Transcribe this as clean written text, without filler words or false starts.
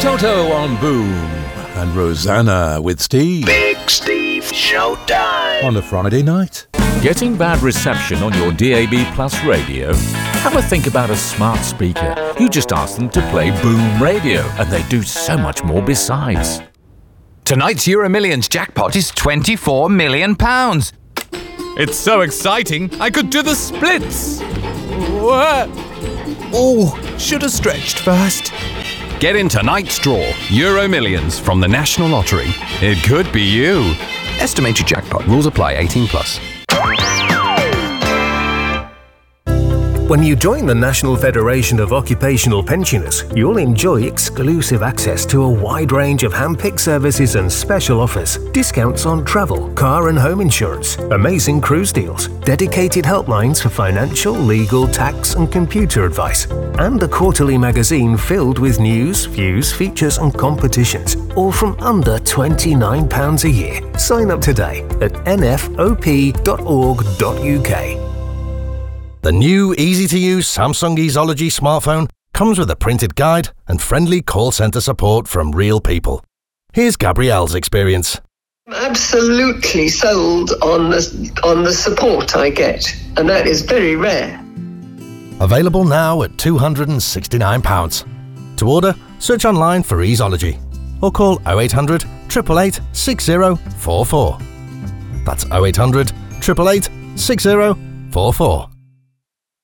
Toto on Boom and Rosanna with Steve. Big Steve Showtime. On a Friday night. Getting bad reception on your DAB Plus radio? Have a think about a smart speaker. You just ask them to play Boom Radio and they do so much more besides. Tonight's Euro Millions jackpot is £24 million. It's so exciting, I could do the splits. Oh, should have stretched first. Get in tonight's draw, Euro Millions from the National Lottery. It could be you. Estimated jackpot. Rules apply. 18+. When you join the National Federation of Occupational Pensioners, you'll enjoy exclusive access to a wide range of hand-picked services and special offers, discounts on travel, car and home insurance, amazing cruise deals, dedicated helplines for financial, legal, tax and computer advice, and a quarterly magazine filled with news, views, features and competitions, all from under £29 a year. Sign up today at nfop.org.uk. The new easy-to-use Samsung Easology smartphone comes with a printed guide and friendly call centre support from real people. Here's Gabrielle's experience. Absolutely sold on the support I get, and that is very rare. Available now at £269. To order, search online for Easology or call 0800 888 6044. That's 0800 888 6044.